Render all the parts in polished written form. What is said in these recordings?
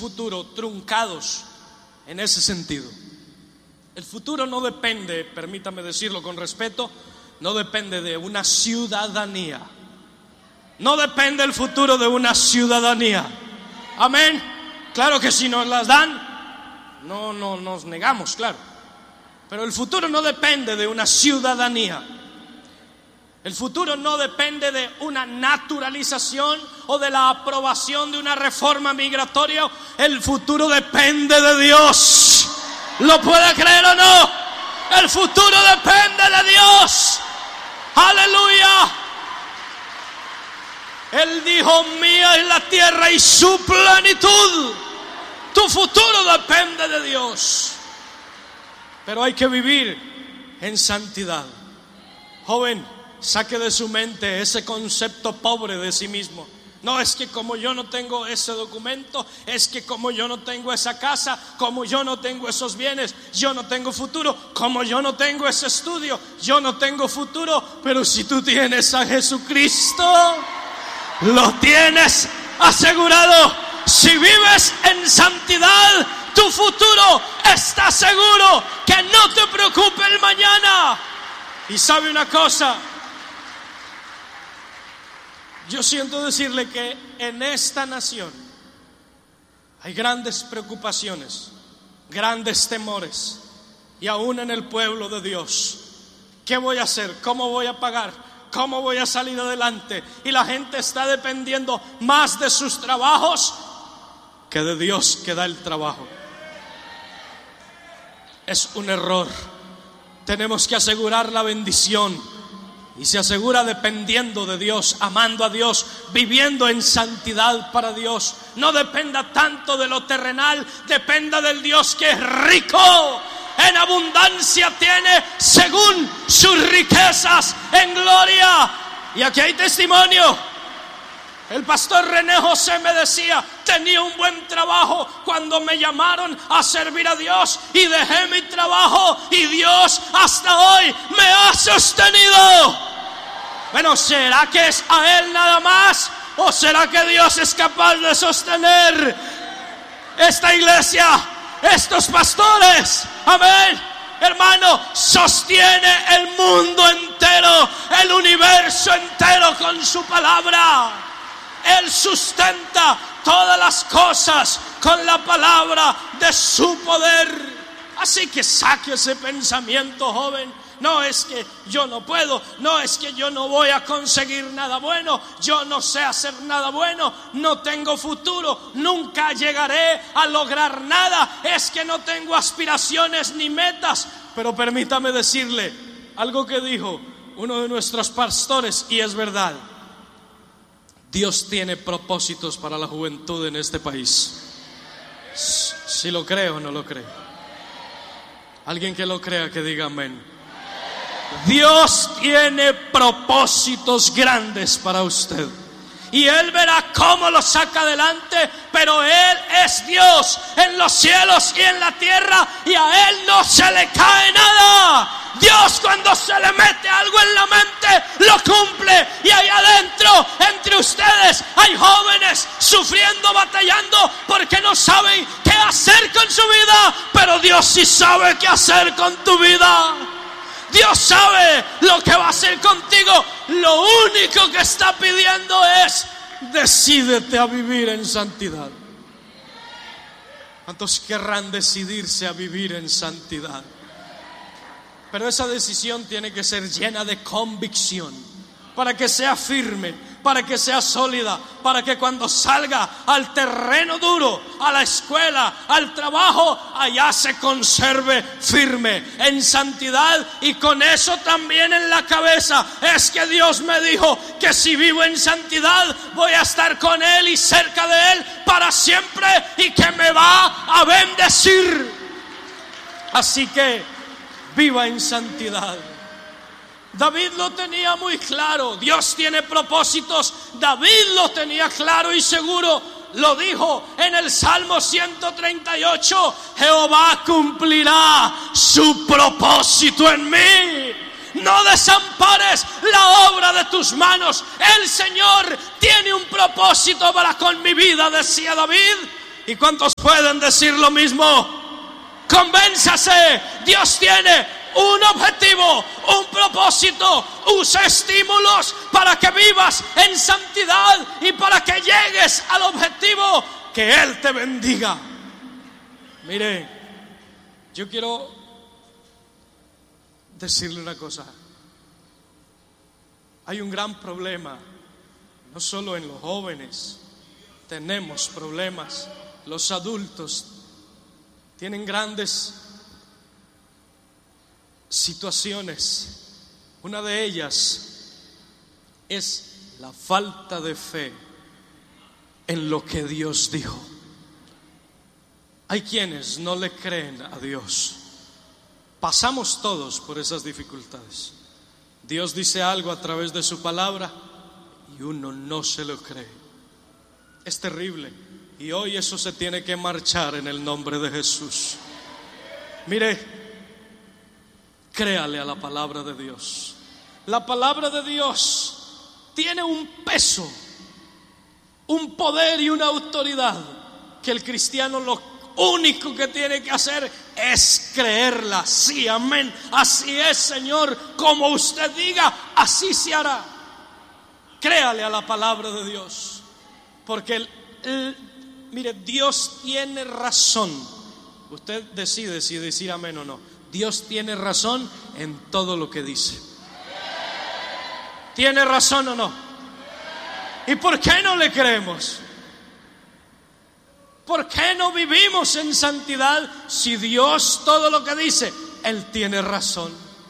futuro truncados en ese sentido. El futuro no depende, permítame decirlo con respeto, no depende de una ciudadanía. No depende el futuro de una ciudadanía. Amén. Claro que si nos las dan, no nos negamos, claro. Pero el futuro no depende de una ciudadanía. El futuro no depende de una naturalización o de la aprobación de una reforma migratoria. El futuro depende de Dios. ¿Lo puede creer o no? El futuro depende de Dios. Aleluya. Él dijo: mía es la tierra y su plenitud. Tu futuro depende de Dios. Pero hay que vivir en santidad. Joven, saque de su mente ese concepto pobre de sí mismo. No, es que como yo no tengo ese documento, es que como yo no tengo esa casa, como yo no tengo esos bienes, yo no tengo futuro. Como yo no tengo ese estudio, yo no tengo futuro. Pero si tú tienes a Jesucristo, lo tienes asegurado. Si vives en santidad, tu futuro está seguro. Que no te preocupe el mañana. Y sabe una cosa, yo siento decirle que en esta nación hay grandes preocupaciones, grandes temores, y aún en el pueblo de Dios. ¿Qué voy a hacer? ¿Cómo voy a pagar? ¿Cómo voy a salir adelante? Y la gente está dependiendo más de sus trabajos que de Dios que da el trabajo. Es un error. Tenemos que asegurar la bendición. Y se asegura dependiendo de Dios, amando a Dios, viviendo en santidad para Dios. No dependa tanto de lo terrenal, dependa del Dios que es rico, en abundancia tiene según sus riquezas en gloria. Y aquí hay testimonio. El pastor René José me decía: tenía un buen trabajo cuando me llamaron a servir a Dios y dejé mi trabajo y Dios hasta hoy me ha sostenido. Bueno, ¿será que es a Él nada más? ¿O será que Dios es capaz de sostener esta iglesia, estos pastores? Amén. Hermano, sostiene el mundo entero, el universo entero con su palabra. Él sustenta todas las cosas con la palabra de su poder. Así que saque ese pensamiento, joven. No es que yo no puedo, no es que yo no voy a conseguir nada bueno, yo no sé hacer nada bueno, no tengo futuro, nunca llegaré a lograr nada, es que no tengo aspiraciones ni metas. Pero permítame decirle algo que dijo uno de nuestros pastores, y es verdad. Dios tiene propósitos para la juventud en este país. Si lo cree o no lo cree. Alguien que lo crea, que diga amén. Dios tiene propósitos grandes para usted. Y Él verá cómo lo saca adelante. Pero Él es Dios en los cielos y en la tierra, y a Él no se le cae nada. Dios, cuando se le mete algo en la mente, lo cumple. Y ahí adentro, entre ustedes, hay jóvenes sufriendo, batallando, porque no saben qué hacer con su vida. Pero Dios sí sabe qué hacer con tu vida. Dios sabe lo que va a hacer contigo. Lo único que está pidiendo es: decídete a vivir en santidad. ¿Cuántos querrán decidirse a vivir en santidad? Pero esa decisión tiene que ser llena de convicción, para que sea firme, para que sea sólida, para que cuando salga al terreno duro, a la escuela, al trabajo, allá se conserve firme en santidad. Y con eso también en la cabeza: es que Dios me dijo que si vivo en santidad voy a estar con Él y cerca de Él para siempre, y que me va a bendecir. Así que viva en santidad. David lo tenía muy claro. Dios tiene propósitos. David lo tenía claro y seguro. Lo dijo en el Salmo 138: Jehová cumplirá su propósito en mí. No desampares la obra de tus manos. El Señor tiene un propósito para con mi vida, decía David. ¿Y cuántos pueden decir lo mismo? Convénzase, Dios tiene un objetivo, un propósito. Usa estímulos para que vivas en santidad y para que llegues al objetivo. Que Él te bendiga. Mire, yo quiero decirle una cosa. Hay un gran problema, no solo en los jóvenes, tenemos problemas. Los adultos tienen grandes situaciones. Una de ellas es la falta de fe en lo que Dios dijo. Hay quienes no le creen a Dios. Pasamos todos por esas dificultades. Dios dice algo a través de su palabra y uno no se lo cree. Es terrible. Y hoy eso se tiene que marchar en el nombre de Jesús. Mire, créale a la palabra de Dios. La palabra de Dios tiene un peso, un poder y una autoridad que el cristiano lo único que tiene que hacer es creerla. Sí, amén. Así es, Señor. Como usted diga, así se hará. Créale a la palabra de Dios. Porque mire, Dios tiene razón. Usted decide si decir amén o no. Dios tiene razón en todo lo que dice. ¿Tiene razón o no? ¿Y por qué no le creemos? ¿Por qué no vivimos en santidad si Dios todo lo que dice, Él tiene razón?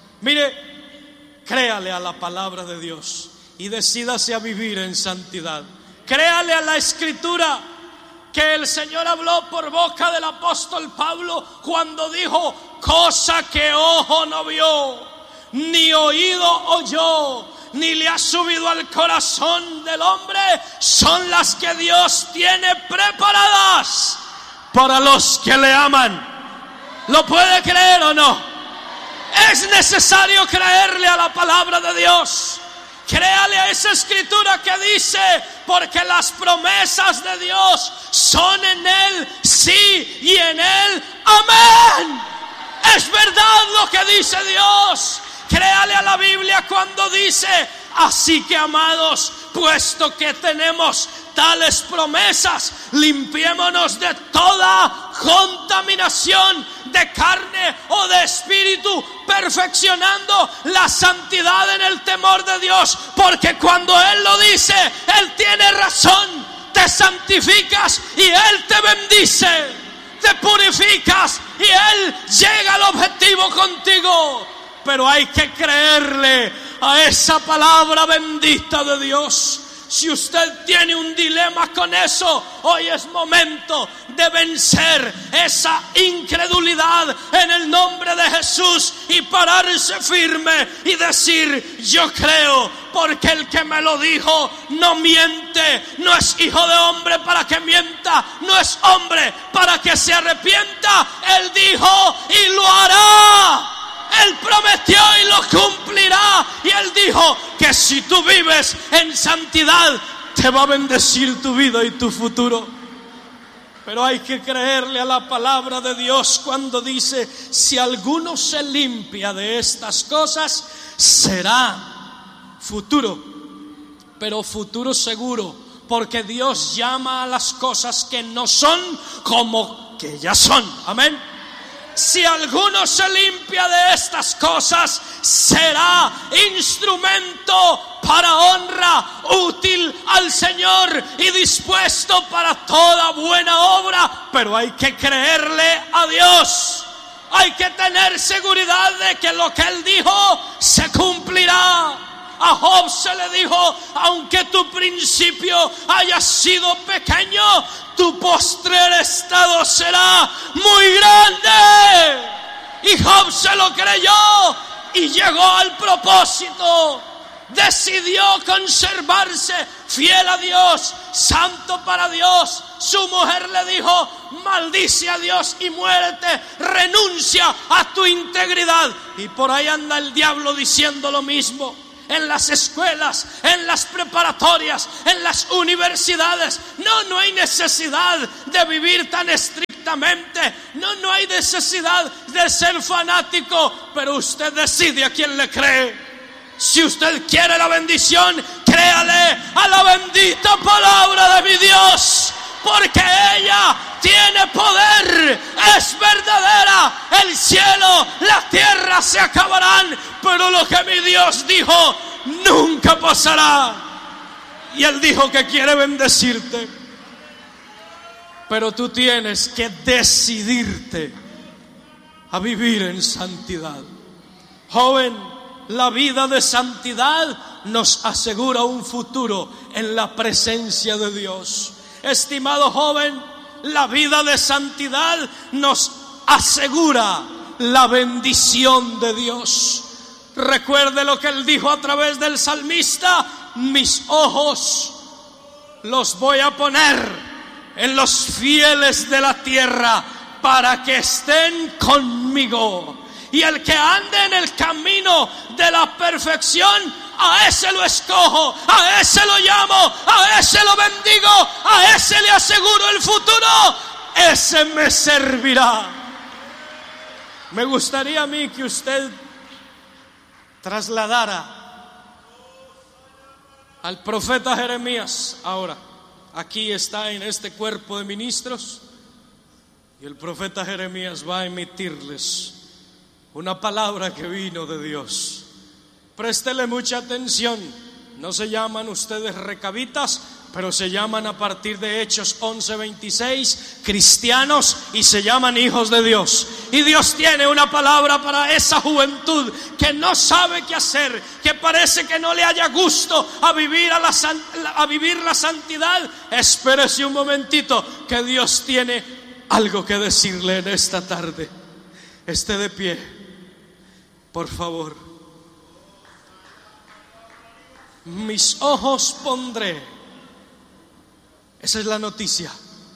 Mire, créale a la palabra de Dios y decídase a vivir en santidad. Créale a la Escritura que el Señor habló por boca del apóstol Pablo cuando dijo: cosa que ojo no vio, ni oído oyó, ni le ha subido al corazón del hombre, son las que Dios tiene preparadas para los que le aman. ¿Lo puede creer o no? Es necesario creerle a la palabra de Dios. Créale a esa escritura que dice: porque las promesas de Dios son en Él sí y en Él amén. Es verdad lo que dice Dios. Créale a la Biblia cuando dice: así que, amados, puesto que tenemos tales promesas, limpiémonos de toda contaminación de carne o de espíritu, perfeccionando la santidad en el temor de Dios. Porque cuando Él lo dice, Él tiene razón. Te santificas y Él te bendice. Te purificas y Él llega al objetivo contigo. Pero hay que creerle a esa palabra bendita de Dios. Si usted tiene un dilema con eso, hoy es momento de vencer esa incredulidad en el nombre de Jesús y pararse firme y decir: yo creo, porque el que me lo dijo no miente, no es hijo de hombre para que mienta, no es hombre para que se arrepienta. Él dijo y lo hará. Él prometió y lo cumplirá. Y Él dijo que si tú vives en santidad, te va a bendecir tu vida y tu futuro. Pero hay que creerle a la palabra de Dios cuando dice: si alguno se limpia de estas cosas, será futuro. Pero futuro seguro, porque Dios llama a las cosas que no son como que ya son. Amén. Si alguno se limpia de estas cosas, será instrumento para honra, útil al Señor y dispuesto para toda buena obra. Pero hay que creerle a Dios. Hay que tener seguridad de que lo que Él dijo se cumplirá. A Job se le dijo: aunque tu principio haya sido pequeño, tu postrer estado será muy grande. Y Job se lo creyó y llegó al propósito. Decidió conservarse fiel a Dios, santo para Dios. Su mujer le dijo: maldice a Dios y muérete, renuncia a tu integridad. Y por ahí anda el diablo diciendo lo mismo. en las escuelas, en las preparatorias, en las universidades. No hay necesidad de vivir tan estrictamente. No hay necesidad de ser fanático, pero usted decide a quién le cree. Si usted quiere la bendición, créale a la bendita palabra de mi Dios, porque ella tiene poder, es verdadera. El cielo, la tierra se acabarán, pero lo que mi Dios dijo nunca pasará. Y Él dijo que quiere bendecirte, pero tú tienes que decidirte a vivir en santidad. Joven, la vida de santidad nos asegura un futuro en la presencia de Dios. Estimado joven, la vida de santidad nos asegura la bendición de Dios. Recuerde lo que Él dijo a través del salmista: mis ojos los voy a poner en los fieles de la tierra para que estén conmigo. Y el que ande en el camino de la perfección, a ese lo escojo, a ese lo llamo, a ese lo bendigo, a ese le aseguro el futuro, ese me servirá. Me gustaría a mí que usted trasladara al profeta Jeremías ahora. Aquí está en este cuerpo de ministros, y el profeta Jeremías va a emitirles una palabra que vino de Dios. Préstele mucha atención. No se llaman ustedes recabitas, pero se llaman a partir de Hechos 11:26 cristianos, y se llaman hijos de Dios. Y Dios tiene una palabra para esa juventud que no sabe qué hacer, que parece que no le haya gusto a vivir la santidad. Espérese un momentito, que Dios tiene algo que decirle en esta tarde. Esté de pie, por favor. Mis ojos pondré. Esa es la noticia.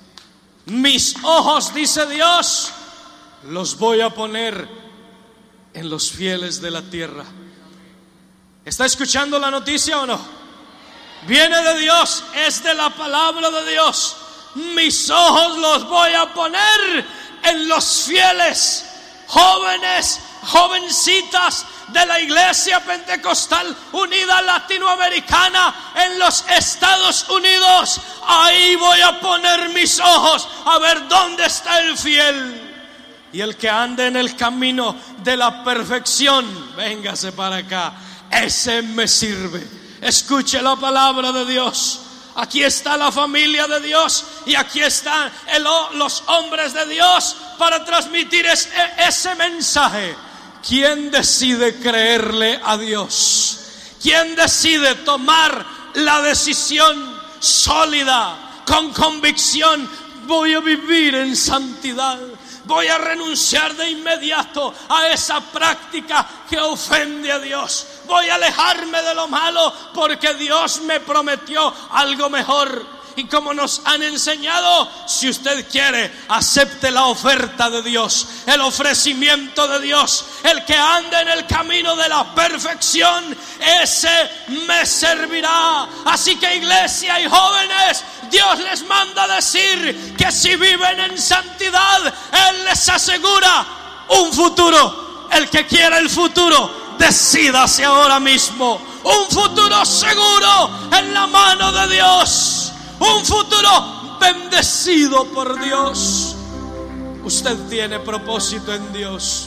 Mis ojos, dice Dios, los voy a poner en los fieles de la tierra. ¿Está escuchando la noticia o no? Viene de Dios, es de la palabra de Dios. Mis ojos los voy a poner en los fieles, jóvenes, jovencitas de la Iglesia Pentecostal Unida Latinoamericana en los Estados Unidos. Ahí voy a poner mis ojos a ver dónde está el fiel. Y el que ande en el camino de la perfección, véngase para acá, ese me sirve. Escuche la palabra de Dios. Aquí está la familia de Dios, y aquí están los hombres de Dios para transmitir ese mensaje. ¿Quién decide creerle a Dios? ¿Quién decide tomar la decisión sólida, con convicción? Voy a vivir en santidad. Voy a renunciar de inmediato a esa práctica que ofende a Dios. Voy a alejarme de lo malo, porque Dios me prometió algo mejor. Y como nos han enseñado, si usted quiere, acepte la oferta de Dios, el ofrecimiento de Dios. El que ande en el camino de la perfección, ese me servirá. Así que, iglesia y jóvenes, Dios les manda decir que si viven en santidad, Él les asegura un futuro. El que quiera el futuro, decídase ahora mismo. Un futuro seguro en la mano de Dios. Un futuro bendecido por Dios. Usted tiene propósito en Dios.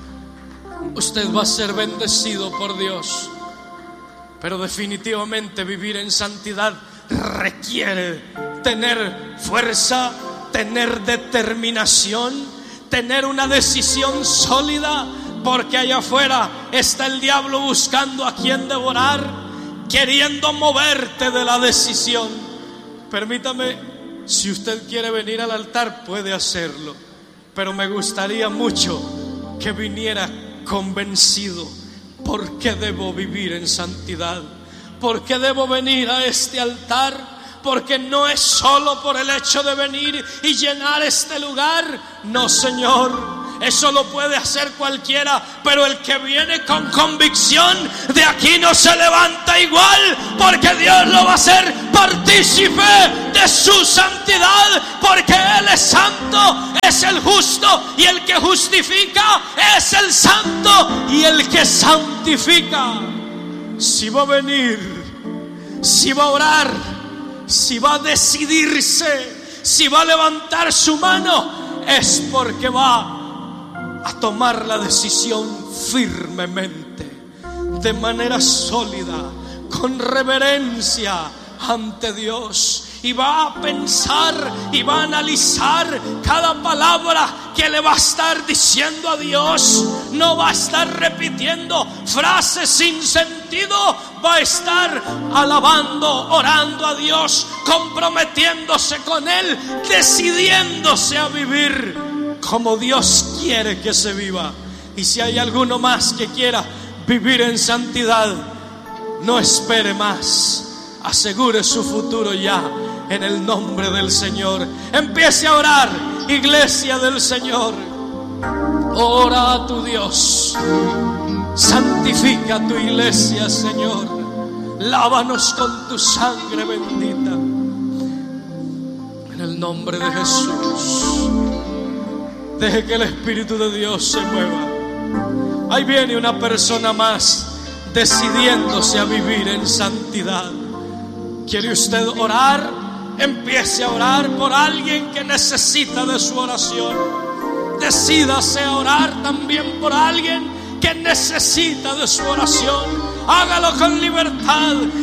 Usted va a ser bendecido por Dios. Pero definitivamente vivir en santidad requiere tener fuerza, tener determinación, tener una decisión sólida, porque allá afuera está el diablo buscando a quien devorar, queriendo moverte de la decisión. Permítame, si usted quiere venir al altar, puede hacerlo, pero me gustaría mucho que viniera convencido. ¿Por qué debo vivir en santidad? ¿Por qué debo venir a este altar? Porque no es solo por el hecho de venir y llenar este lugar. No, Señor, Eso lo puede hacer cualquiera, pero el que viene con convicción, de aquí no se levanta igual, porque Dios lo va a hacer partícipe de su santidad, porque Él es santo, es el justo, y el que justifica es el santo y el que santifica. Si va a venir, si va a orar, si va a decidirse, si va a levantar su mano, es porque va a tomar la decisión firmemente, de manera sólida, con reverencia ante Dios, y va a pensar y va a analizar cada palabra que le va a estar diciendo a Dios. No va a estar repitiendo frases sin sentido, va a estar alabando, orando a Dios, comprometiéndose con Él, decidiéndose a vivir como Dios quiere que se viva. Y si hay alguno más que quiera vivir en santidad, no espere más, asegure su futuro ya en el nombre del Señor. Empiece a orar, iglesia del Señor. Ora a tu Dios, santifica tu iglesia, Señor. Lávanos con tu sangre bendita, en el nombre de Jesús. Deje que el Espíritu de Dios se mueva. Ahí viene una persona más decidiéndose a vivir en santidad. ¿Quiere usted orar? Empiece a orar por alguien que necesita de su oración. Decídase a orar también por alguien que necesita de su oración. Hágalo con libertad.